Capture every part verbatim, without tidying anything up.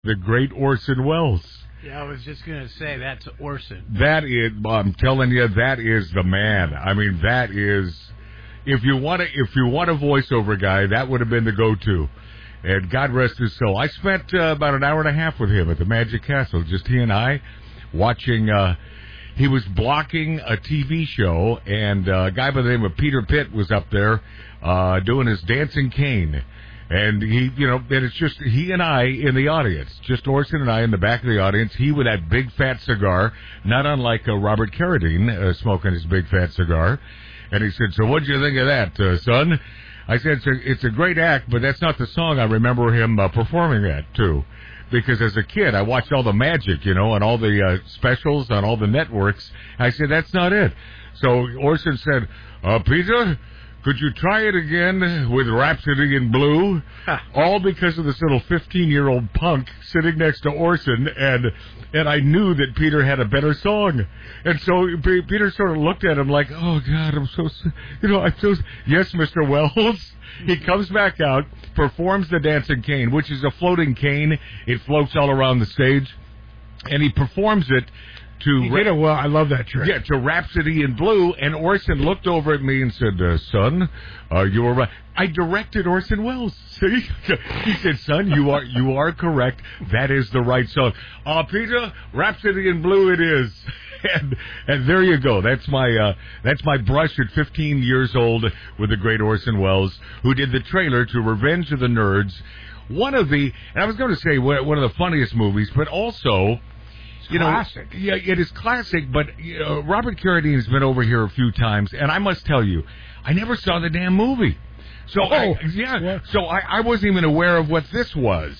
The great Orson Welles. Yeah, I was just going to say, that's Orson. That is, I'm telling you, that is the man. I mean, that is, if you want to, if you want a voiceover guy, that would have been the go-to. And God rest his soul. I spent uh, about an hour and a half with him at the Magic Castle, just he and I, watching, uh, he was blocking a T V show, and uh, a guy by the name of Peter Pitt was up there uh, doing his Dancing Cane. And he, you know, and it's just he and I in the audience, just Orson and I in the back of the audience. He with that big fat cigar, not unlike uh, Robert Carradine uh, smoking his big fat cigar. And he said, "So what'd you think of that, uh, son?" I said, it's a, "It's a great act, but that's not the song I remember him uh, performing that to." Because as a kid, I watched all the magic, you know, and all the uh, specials on all the networks. I said, "That's not it." So Orson said, uh, "Peter, could you try it again with Rhapsody in Blue?" All because of this little fifteen-year-old punk sitting next to Orson, and and I knew that Peter had a better song. And so P- Peter sort of looked at him like, "Oh, God, I'm so, you know, I'm so..." "Yes, Mister Wells." He comes back out, performs the Dancing Cane, which is a floating cane. It floats all around the stage, and he performs it to... He did it well. I love that trick. Yeah, to Rhapsody in Blue, and Orson looked over at me and said, uh, "Son, uh, you were right." I directed Orson Welles. See? He said, "Son, you are you are correct. That is the right song." Uh, Peter, Rhapsody in Blue it is. And, and there you go. That's my uh, that's my brush at fifteen years old with the great Orson Welles, who did the trailer to Revenge of the Nerds. One of the, and I was going to say one of the funniest movies, but also... You know, classic. Yeah, it is classic, but you know, Robert Carradine has been over here a few times, and I must tell you, I never saw the damn movie. So, oh, I, yeah, what? so I, I wasn't even aware of what this was.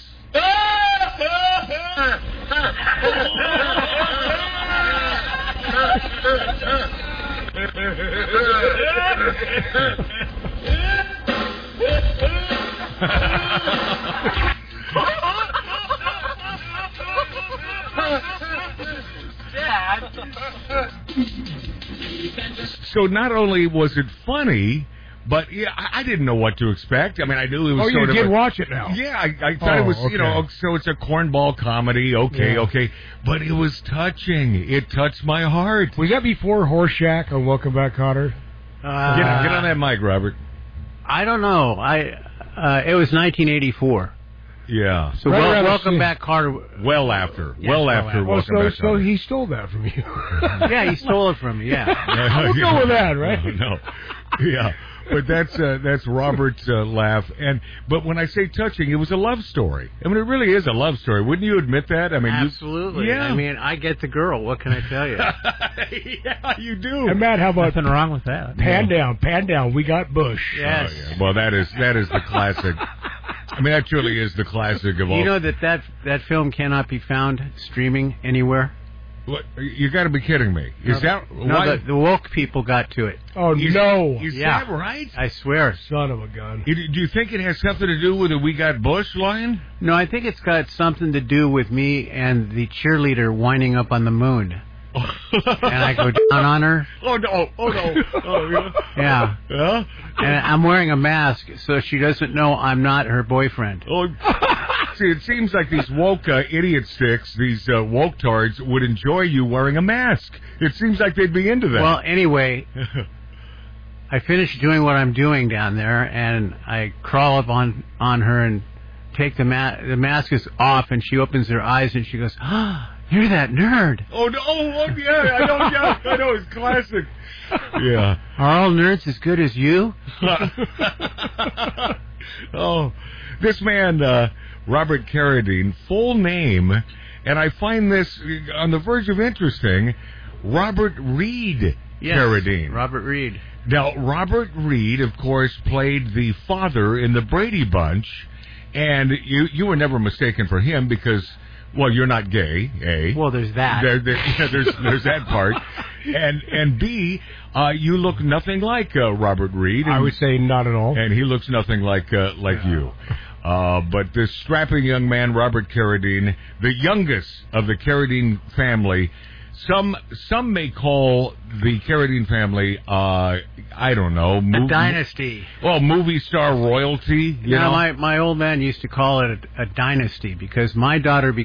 So not only was it funny, but yeah, I, I didn't know what to expect. I mean, I knew it was oh, sort you of did a, watch it now. Yeah, I, I thought oh, it was, okay. you know, so it's a cornball comedy. Okay, yeah. okay. But it was touching. It touched my heart. Was that before Horseshack on Welcome Back, Kotter? Uh, Get, get on that mic, Robert. I don't know. I uh, It was nineteen eighty-four. Yeah. So right well, Welcome Back, Carter. Well after. Yes, well well after after. Welcome well, so, Back, so Carter. he stole that from you. Yeah, he stole it from me, yeah. We'll go with that, right? No, no. Yeah. But that's uh, that's Robert's uh, laugh, and but when I say touching, it was a love story. I mean, it really is a love story. Wouldn't you admit that? I mean, absolutely. You, yeah. I mean, I get the girl. What can I tell you? Yeah, you do. And Matt, how about nothing wrong with that? Pan no. down, pan down. We got Bush. Yes. Oh, yeah. Well, that is that is the classic. I mean, that truly is the classic of all. You know that that that film cannot be found streaming anywhere. What, you got to be kidding me. Is no, that no? why? The, the woke people got to it. Oh is, no! Is yeah. that right? I swear. Son of a gun. Do you think it has something to do with the "We Got Bush" line? No, I think it's got something to do with me and the cheerleader winding up on the moon. And I go down on her. Oh no! Oh no! Oh yeah. Yeah. Yeah. And I'm wearing a mask, so she doesn't know I'm not her boyfriend. Oh. See, it seems like these woke uh, idiot sticks, these uh, woke tards, would enjoy you wearing a mask. It seems like they'd be into that. Well, anyway, I finish doing what I'm doing down there, and I crawl up on on her and take the mask. The mask is off, and she opens her eyes, and she goes, "Ah, you're that nerd." Oh, no, oh, yeah, I know, yeah, I know, it's classic. Yeah. Are all nerds as good as you? Oh, this man, uh, Robert Carradine, full name, and I find this on the verge of interesting, Robert Reed yes, Carradine. Robert Reed. Now, Robert Reed, of course, played the father in the Brady Bunch, and you you were never mistaken for him because, well, you're not gay, A. Well, there's that. There, there, yeah, there's there's that part, and and B, uh, you look nothing like uh, Robert Reed. And, I would say not at all. and he looks nothing like uh, like Yeah. you. Uh, but this strapping young man, Robert Carradine, the youngest of the Carradine family, some some may call the Carradine family, uh, I don't know, A mov- dynasty. Well, movie star royalty. You yeah, know, my my old man used to call it a, a dynasty because my daughter